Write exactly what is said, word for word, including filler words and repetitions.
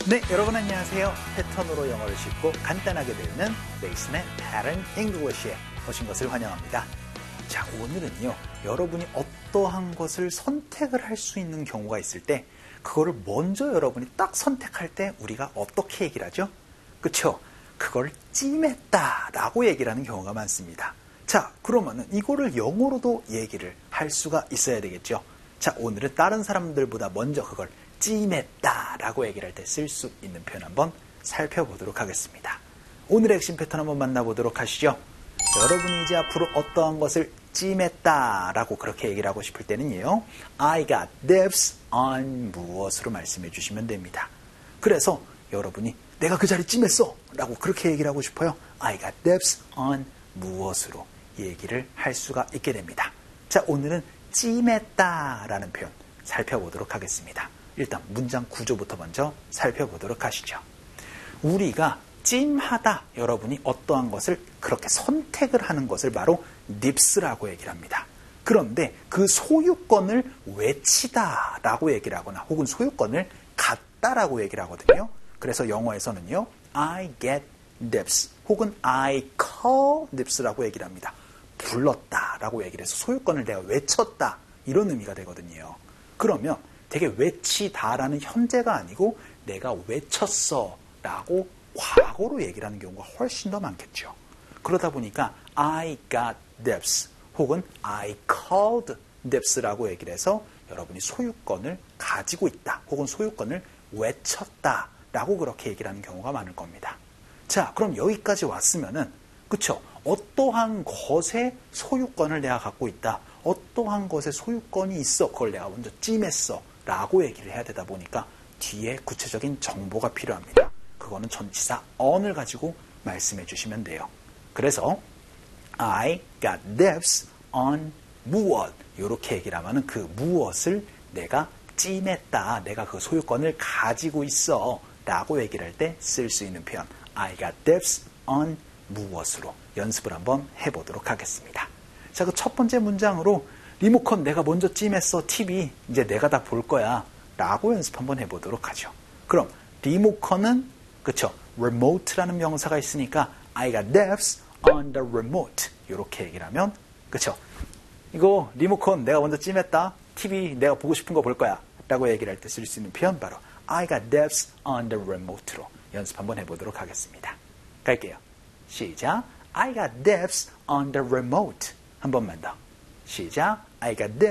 네, 여러분 안녕하세요. 패턴으로 영어를 쉽고 간단하게 배우는 베이스맨 Pattern English에 오신 것을 환영합니다. 자, 오늘은요, 여러분이 어떠한 것을 선택을 할 수 있는 경우가 있을 때 그거를 먼저 여러분이 딱 선택할 때 우리가 어떻게 얘기를 하죠? 그쵸? 그걸 찜했다 라고 얘기를 하는 경우가 많습니다. 자, 그러면은 이거를 영어로도 얘기를 할 수가 있어야 되겠죠? 자, 오늘은 다른 사람들보다 먼저 그걸 찜했다 라고 얘기를 할 때 쓸 수 있는 표현 한번 살펴보도록 하겠습니다. 오늘의 핵심 패턴 한번 만나보도록 하시죠. 여러분이 이제 앞으로 어떠한 것을 찜했다 라고 그렇게 얘기를 하고 싶을 때는요, I got dibs on 무엇으로 말씀해 주시면 됩니다. 그래서 여러분이 내가 그 자리 찜했어 라고 그렇게 얘기를 하고 싶어요. I got dibs on 무엇으로 얘기를 할 수가 있게 됩니다. 자, 오늘은 찜했다 라는 표현 살펴보도록 하겠습니다. 일단 문장 구조부터 먼저 살펴보도록 하시죠. 우리가 찜하다, 여러분이 어떠한 것을 그렇게 선택을 하는 것을 바로 dibs라고 얘기를 합니다. 그런데 그 소유권을 외치다 라고 얘기를 하거나 혹은 소유권을 갖다라고 얘기를 하거든요. 그래서 영어에서는요, I get dibs 혹은 I call dibs라고 얘기를 합니다. 불렀다 라고 얘기를 해서 소유권을 내가 외쳤다 이런 의미가 되거든요. 그러면 되게 외치다라는 현재가 아니고 내가 외쳤어 라고 과거로 얘기를 하는 경우가 훨씬 더 많겠죠. 그러다 보니까 I got dibs 혹은 I called dibs라고 얘기를 해서 여러분이 소유권을 가지고 있다 혹은 소유권을 외쳤다 라고 그렇게 얘기를 하는 경우가 많을 겁니다. 자, 그럼 여기까지 왔으면은 그쵸? 어떠한 것의 소유권을 내가 갖고 있다, 어떠한 것의 소유권이 있어, 그걸 내가 먼저 찜했어 라고 얘기를 해야 되다 보니까 뒤에 구체적인 정보가 필요합니다. 그거는 전치사 on을 가지고 말씀해 주시면 돼요. 그래서 I got dibs on 무엇 이렇게 얘기를 하면 그 무엇을 내가 찜했다, 내가 그 소유권을 가지고 있어 라고 얘기를 할 때 쓸 수 있는 표현 I got dibs on 무엇으로 연습을 한번 해보도록 하겠습니다. 자, 그 첫 번째 문장으로 리모컨 내가 먼저 찜했어, 티비 이제 내가 다 볼 거야 라고 연습 한번 해보도록 하죠. 그럼 리모컨은 그쵸, remote라는 명사가 있으니까 I got dibs on the remote 이렇게 얘기를 하면 그쵸, 이거 리모컨 내가 먼저 찜했다, 티비 내가 보고 싶은 거 볼 거야 라고 얘기를 할 때 쓸 수 있는 표현 바로 I got dibs on the remote로 연습 한번 해보도록 하겠습니다. 갈게요. 시작. I got dibs on the remote. 한 번만 더. 시작. I got dibs